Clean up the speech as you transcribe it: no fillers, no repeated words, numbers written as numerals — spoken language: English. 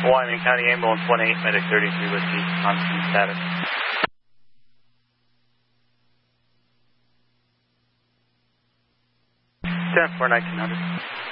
Wyoming County Ambulance 1-8, Medic 33 Whiskey, on scene status. 10-4, 1900.